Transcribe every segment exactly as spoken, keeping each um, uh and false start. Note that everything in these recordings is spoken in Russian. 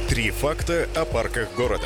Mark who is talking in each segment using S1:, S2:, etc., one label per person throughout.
S1: Три факта о парках города.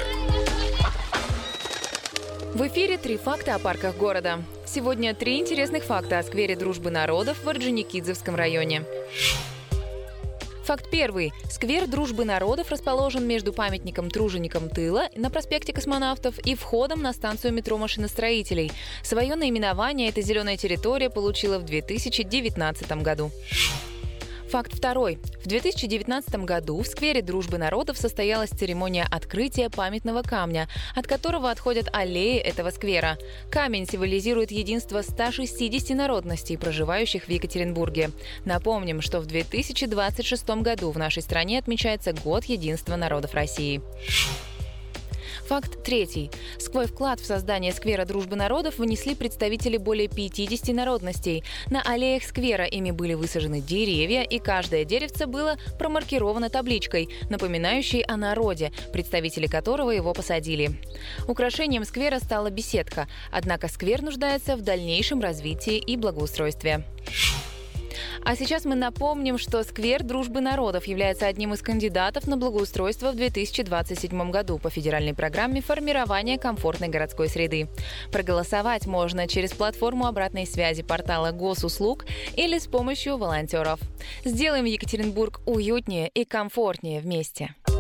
S2: В эфире «Три факта о парках города». Сегодня три интересных факта о сквере Дружбы народов в Орджоникидзевском районе. Факт первый. Сквер Дружбы народов расположен между памятником труженикам тыла на проспекте Космонавтов и входом на станцию метро машиностроителей. Свое наименование эта зеленая территория получила в две тысячи девятнадцатом году. Факт второй. В две тысячи девятнадцатом году в сквере Дружбы народов состоялась церемония открытия памятного камня, от которого отходят аллеи этого сквера. Камень символизирует единство ста шестидесяти народностей, проживающих в Екатеринбурге. Напомним, что в две тысячи двадцать шестом году в нашей стране отмечается Год единства народов России. Факт третий. Свой вклад в создание сквера Дружбы народов внесли представители более пятидесяти народностей. На аллеях сквера ими были высажены деревья, и каждое деревце было промаркировано табличкой, напоминающей о народе, представители которого его посадили. Украшением сквера стала беседка, однако сквер нуждается в дальнейшем развитии и благоустройстве. А сейчас мы напомним, что сквер Дружбы народов является одним из кандидатов на благоустройство в две тысячи двадцать седьмом году по федеральной программе формирования комфортной городской среды. Проголосовать можно через платформу обратной связи портала Госуслуг или с помощью волонтеров. Сделаем Екатеринбург уютнее и комфортнее вместе.